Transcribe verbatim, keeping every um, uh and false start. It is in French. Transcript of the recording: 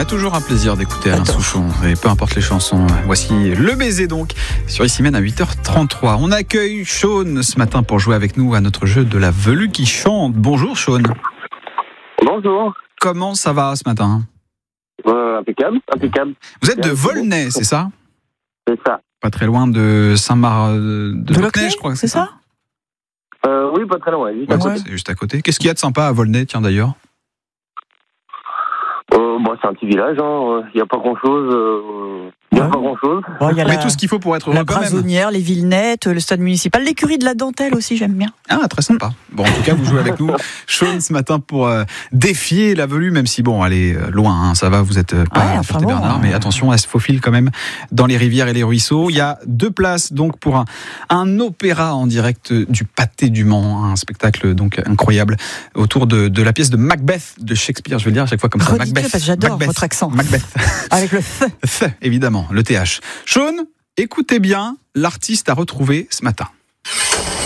Ah, toujours un plaisir d'écouter Alain Souchon, et peu importe les chansons. Voici Le Baiser donc, sur Ici Mène à huit heures trente-trois. On accueille Sean ce matin pour jouer avec nous à notre jeu de la velue qui chante. Bonjour Sean. Bonjour. Comment ça va ce matin ? Euh, impeccable, impeccable. Vous êtes de Volnay, c'est ça ? C'est ça. Pas très loin de Saint-Marc de, De Locnay, je crois que c'est, c'est ça, ça euh, Oui, pas très loin. Juste ouais, à côté. C'est juste à côté. Qu'est-ce qu'il y a de sympa à Volnay, tiens d'ailleurs ? Euh, bon, c'est un petit village, il hein. n'y a pas grand-chose. Euh... Il n'y a Ouais. pas grand-chose. Bon, il y a Mais la, tout ce qu'il faut pour être la heureux quand même. Brasonnière, les Villenettes, le stade municipal, l'écurie de la Dentelle aussi, j'aime bien. Ah, très sympa. Bon, en tout cas, vous jouez avec nous, Sean, ce matin pour euh, défier la velue, même si, bon, elle est euh, loin, hein, ça va, vous êtes euh, pas Ouais, à enfin Ferté-Bernard, bon, mais euh... attention, elle se faufile quand même dans les rivières et les ruisseaux. Il y a deux places, donc, pour un, un opéra en direct du Pâté du Mans, un spectacle, donc, incroyable, autour de, de la pièce de Macbeth de Shakespeare, je vais le dire à chaque fois comme ça, Redites-le, Macbeth. parce que j'adore Macbeth. votre accent. Macbeth. Avec le feu. Feu, évidemment, le T H. Sean, écoutez bien l'artiste à retrouver ce matin.